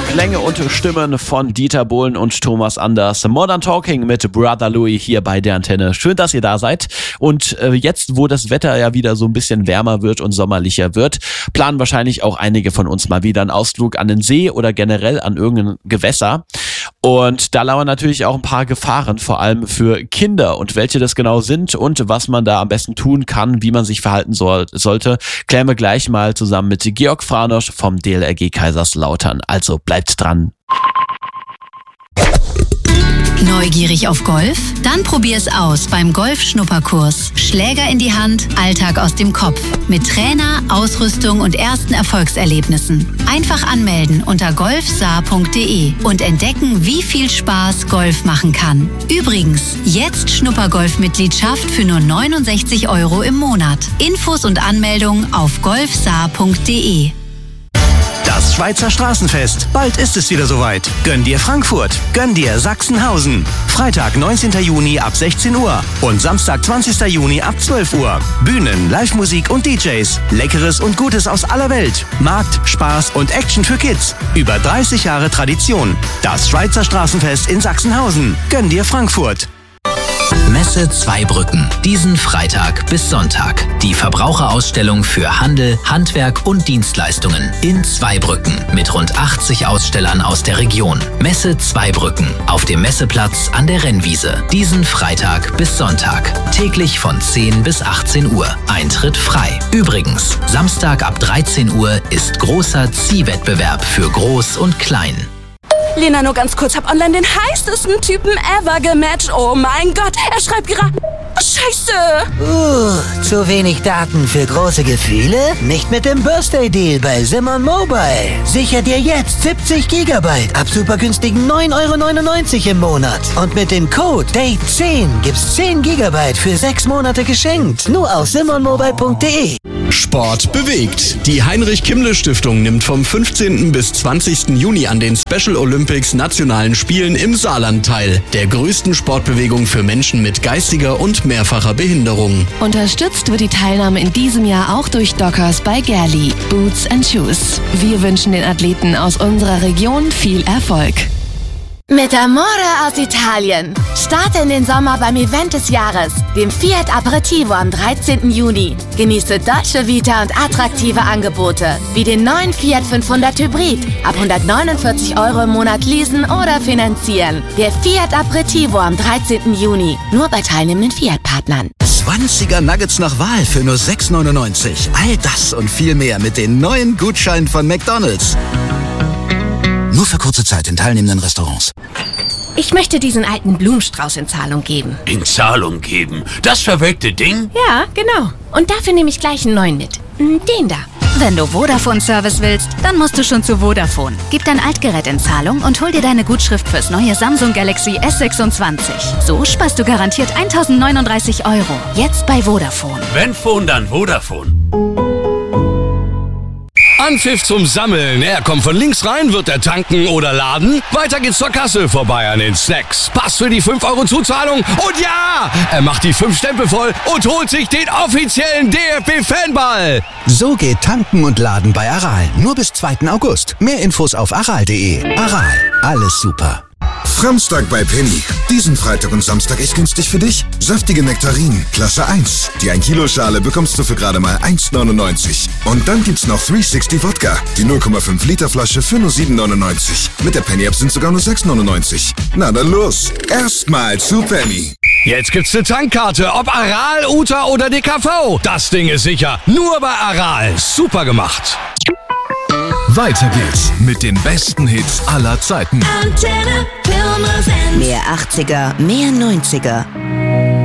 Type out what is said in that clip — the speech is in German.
Klänge und Stimmen von Dieter Bohlen und Thomas Anders. Modern Talking mit Brother Louis hier bei der Antenne. Schön, dass ihr da seid. Und jetzt, wo das Wetter ja wieder so ein bisschen wärmer wird und sommerlicher wird, planen wahrscheinlich auch einige von uns mal wieder einen Ausflug an den See oder generell an irgendein Gewässer. Und da lauern natürlich auch ein paar Gefahren, vor allem für Kinder. Und welche das genau sind und was man da am besten tun kann, wie man sich verhalten sollte, klären wir gleich mal zusammen mit Georg Franosch vom DLRG Kaiserslautern. Also bleibt dran. Neugierig auf Golf? Dann probier's aus beim Golf-Schnupperkurs. Schläger in die Hand, Alltag aus dem Kopf. Mit Trainer, Ausrüstung und ersten Erfolgserlebnissen. Einfach anmelden unter golfsaar.de und entdecken, wie viel Spaß Golf machen kann. Übrigens, jetzt Schnuppergolf-Mitgliedschaft für nur 69 € im Monat. Infos und Anmeldung auf golfsaar.de. Das Schweizer Straßenfest. Bald ist es wieder soweit. Gönn dir Frankfurt. Gönn dir Sachsenhausen. Freitag, 19. Juni ab 16 Uhr. Und Samstag, 20. Juni ab 12 Uhr. Bühnen, Live-Musik und DJs. Leckeres und Gutes aus aller Welt. Markt, Spaß und Action für Kids. Über 30 Jahre Tradition. Das Schweizer Straßenfest in Sachsenhausen. Gönn dir Frankfurt. Messe Zweibrücken. Diesen Freitag bis Sonntag. Die Verbraucherausstellung für Handel, Handwerk und Dienstleistungen in Zweibrücken mit rund 80 Ausstellern aus der Region. Messe Zweibrücken auf dem Messeplatz an der Rennwiese. Diesen Freitag bis Sonntag. Täglich von 10 bis 18 Uhr. Eintritt frei. Übrigens, Samstag ab 13 Uhr ist großer Ziehwettbewerb für Groß und Klein. Lena, nur ganz kurz, hab online den heißesten Typen ever gematcht. Oh mein Gott, er schreibt gerade... Scheiße! Zu wenig Daten für große Gefühle? Nicht mit dem Birthday-Deal bei Simon Mobile. Sicher dir jetzt 70 GB ab super günstigen 9,99 € im Monat. Und mit dem Code DATE10 gibt's 10 GB für 6 Monate geschenkt. Nur auf simonmobile.de. Sport bewegt. Die Heinrich-Kimmle-Stiftung nimmt vom 15. bis 20. Juni an den Special Olympics Nationalen Spielen im Saarland teil. Der größten Sportbewegung für Menschen mit geistiger und mehrfacher Behinderung. Unterstützt wird die Teilnahme in diesem Jahr auch durch Dockers bei Gerli. Boots and Shoes. Wir wünschen den Athleten aus unserer Region viel Erfolg. Mit Amore aus Italien. Starte in den Sommer beim Event des Jahres, dem Fiat Aperitivo am 13. Juni. Genieße Dolce Vita und attraktive Angebote, wie den neuen Fiat 500 Hybrid, ab 149 € im Monat leasen oder finanzieren. Der Fiat Aperitivo am 13. Juni, nur bei teilnehmenden Fiat-Partnern. 20er Nuggets nach Wahl für nur 6,99 €. All das und viel mehr mit den neuen Gutscheinen von McDonald's. Nur für kurze Zeit in teilnehmenden Restaurants. Ich möchte diesen alten Blumenstrauß in Zahlung geben. In Zahlung geben? Das verwelkte Ding? Ja, genau. Und dafür nehme ich gleich einen neuen mit. Den da. Wenn du Vodafone-Service willst, dann musst du schon zu Vodafone. Gib dein Altgerät in Zahlung und hol dir deine Gutschrift fürs neue Samsung Galaxy S26. So sparst du garantiert 1.039 €. Jetzt bei Vodafone. Wenn Phone, dann Vodafone. Anpfiff zum Sammeln. Er kommt von links rein, wird er tanken oder laden. Weiter geht's zur Kasse, vorbei an den Snacks. Pass für die 5 € Zuzahlung und ja! Er macht die 5 Stempel voll und holt sich den offiziellen DFB-Fanball. So geht Tanken und Laden bei Aral. Nur bis 2. August. Mehr Infos auf aral.de. Aral. Alles super. Samstag bei Penny. Diesen Freitag und Samstag echt günstig für dich. Saftige Nektarinen, Klasse 1. Die 1 Kilo Schale bekommst du für gerade mal 1,99 €. Und dann gibt's noch 360 Wodka. Die 0,5 Liter Flasche für nur 7,99 €. Mit der Penny-App sind sogar nur 6,99 €. Na dann los. Erstmal zu Penny. Jetzt gibt's eine Tankkarte, ob Aral, Uta oder DKV. Das Ding ist sicher. Nur bei Aral. Super gemacht. Weiter geht's mit den besten Hits aller Zeiten. Mehr 80er, mehr 90er.